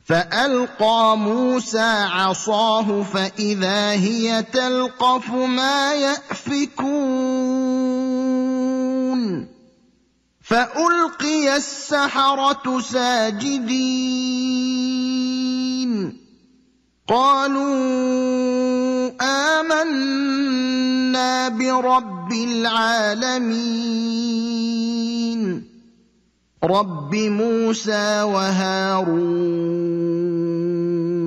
فألقى موسى عصاه فإذا هي تلقف ما يأفكون فألقي السحرة ساجدين قالوا آمنا برب العالمين رب موسى وهارون